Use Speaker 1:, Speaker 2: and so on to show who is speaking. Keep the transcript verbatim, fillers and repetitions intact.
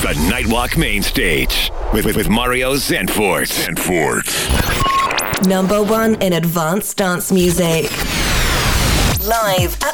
Speaker 1: The Nightwalk Main Stage with, with, with Mario Zanfort. Zanfort.
Speaker 2: Number one in advanced dance music. Live at